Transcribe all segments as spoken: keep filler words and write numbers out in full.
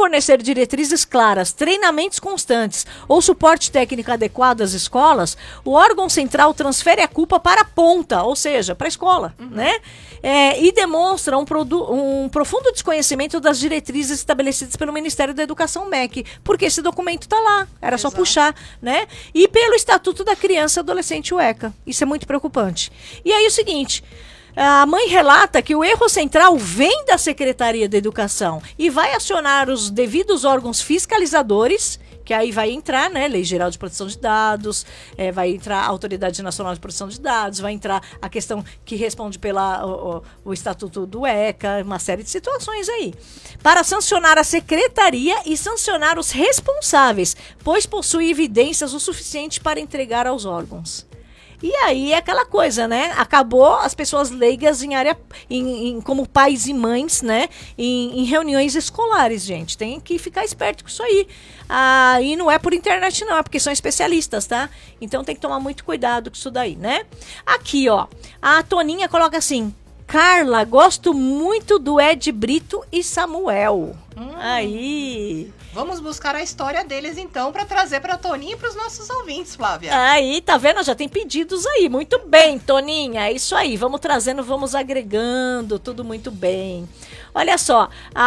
fornecer diretrizes claras, treinamentos constantes ou suporte técnico adequado às escolas, o órgão central transfere a culpa para a ponta, ou seja, para a escola, uhum. né? É, e demonstra um, um profundo desconhecimento das diretrizes estabelecidas pelo Ministério da Educação, M E C, porque esse documento está lá, era Exato. Só puxar, né? E pelo Estatuto da Criança e Adolescente, o ECA. Isso é muito preocupante. E aí o seguinte... A mãe relata que o erro central vem da Secretaria da Educação e vai acionar os devidos órgãos fiscalizadores, que aí vai entrar, né, Lei Geral de Proteção de Dados, é, vai entrar a Autoridade Nacional de Proteção de Dados, vai entrar a questão que responde pelo o, o Estatuto do ECA, uma série de situações aí, para sancionar a Secretaria e sancionar os responsáveis, pois possui evidências o suficiente para entregar aos órgãos. E aí é aquela coisa, né? Acabou as pessoas leigas em área, em, em, como pais e mães, né? Em, em reuniões escolares, gente. Tem que ficar esperto com isso aí. Ah, e não é por internet, não, é porque são especialistas, tá? Então tem que tomar muito cuidado com isso daí, né? Aqui, ó. A Toninha coloca assim: Carla, gosto muito do Ed Brito e Samuel. Hum. Aí... Vamos buscar a história deles, então, para trazer para a Toninha e para os nossos ouvintes, Flávia. Aí, tá vendo? Já tem pedidos aí. Muito bem, Toninha. É isso aí. Vamos trazendo, vamos agregando. Tudo muito bem. Olha só,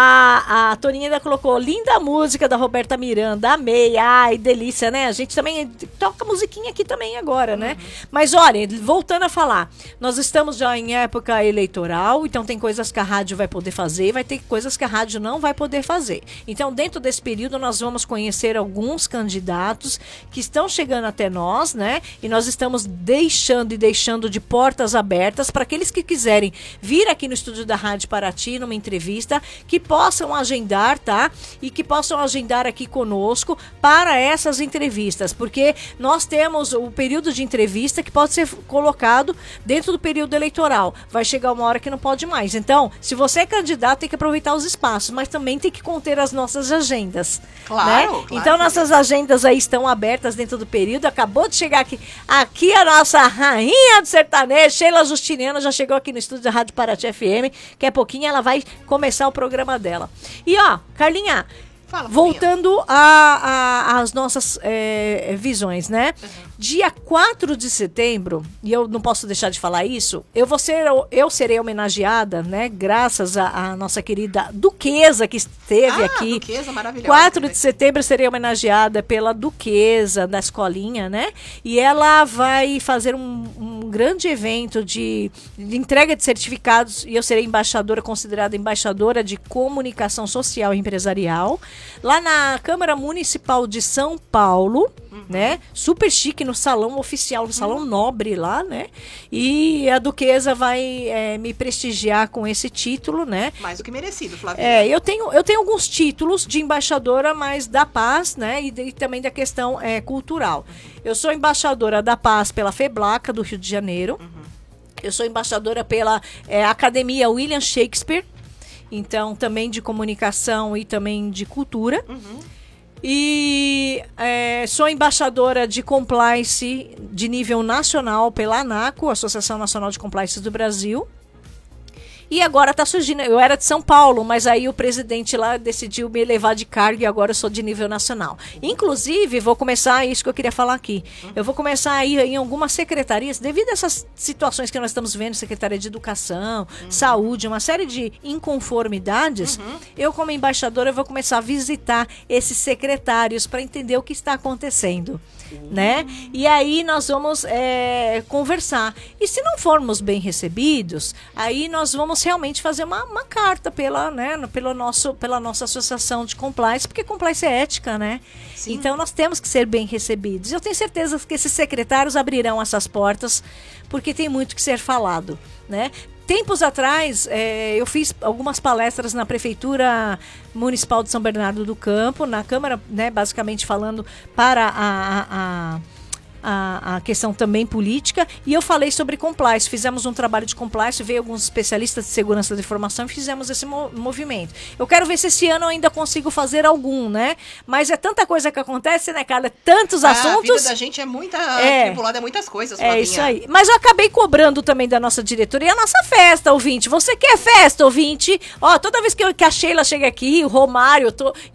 a, a Toninha ainda colocou: linda música da Roberta Miranda, amei, ai, delícia, né? A gente também toca musiquinha aqui também agora, uhum. né? Mas olha, voltando a falar, nós estamos já em época eleitoral, então tem coisas que a rádio vai poder fazer, vai ter coisas que a rádio não vai poder fazer. Então, dentro desse período, nós vamos conhecer alguns candidatos que estão chegando até nós, né? E nós estamos deixando e deixando de portas abertas para aqueles que quiserem vir aqui no estúdio da Rádio Paraty, numa entrevista, entrevista, que possam agendar, tá? E que possam agendar aqui conosco para essas entrevistas, porque nós temos o período de entrevista que pode ser colocado dentro do período eleitoral. Vai chegar uma hora que não pode mais. Então, se você é candidato, tem que aproveitar os espaços, mas também tem que conter as nossas agendas. Claro, né? claro. Então, nossas agendas aí estão abertas dentro do período. Acabou de chegar aqui, aqui a nossa rainha do sertanejo, Sheila Justiniana, já chegou aqui no estúdio da Rádio Paraty F M. Daqui a pouquinho ela vai começar o programa dela. E ó, Carlinha, Fala, voltando às nossas é, visões, né? Uhum. Dia quatro de setembro, e eu não posso deixar de falar isso, eu vou ser, eu serei homenageada, né? Graças à nossa querida Duquesa que esteve ah, aqui. Duquesa, maravilhosa. quatro de setembro serei homenageada pela Duquesa da escolinha, né? E ela vai fazer um, um grande evento de, de entrega de certificados, e eu serei embaixadora, considerada embaixadora de comunicação social e empresarial, lá na Câmara Municipal de São Paulo, uhum. né? Super chique, no salão oficial, no salão uhum. nobre lá, né? E a Duquesa vai é, me prestigiar com esse título, né? Mais do que merecido, Flávia. É, eu tenho, eu tenho alguns títulos de embaixadora, mas da paz, né? E, de, e também da questão é, cultural. Uhum. Eu sou embaixadora da paz pela FEBLACA do Rio de Janeiro. Uhum. Eu sou embaixadora pela é, Academia William Shakespeare. Então, também de comunicação e também de cultura. Uhum. E é, sou embaixadora de compliance de nível nacional pela ANACO, Associação Nacional de Compliance do Brasil. E agora tá surgindo, eu era de São Paulo, mas aí o presidente lá decidiu me levar de cargo e agora eu sou de nível nacional. Inclusive, vou começar, isso que eu queria falar aqui, eu vou começar a ir em algumas secretarias, devido a essas situações que nós estamos vendo, Secretaria de Educação, uhum. Saúde, uma série de inconformidades, uhum. eu como embaixadora vou começar a visitar esses secretários para entender o que está acontecendo. Uhum. Né? E aí nós vamos é, conversar. E se não formos bem recebidos, aí nós vamos realmente fazer uma, uma carta pela, né, pelo nosso, pela nossa associação de compliance, porque compliance é ética, né? Sim. Então nós temos que ser bem recebidos. Eu tenho certeza que esses secretários abrirão essas portas, porque tem muito que ser falado, né? Tempos atrás, é, eu fiz algumas palestras na Prefeitura Municipal de São Bernardo do Campo, na Câmara, né, basicamente falando para a, a, a, a questão também política, e eu falei sobre compliance. Fizemos um trabalho de compliance, veio alguns especialistas de segurança da informação e fizemos esse mo- movimento. Eu quero ver se esse ano eu ainda consigo fazer algum, né? Mas é tanta coisa que acontece, né, Carla? Tantos ah, assuntos. A vida da gente é muita é, tribulada, é muitas coisas, Flavinha. É isso aí. Mas eu acabei cobrando também da nossa diretoria a nossa festa, ouvinte. Você quer festa, ouvinte? Ó, toda vez que, eu, que a Sheila chega aqui, o Romário, eu tô,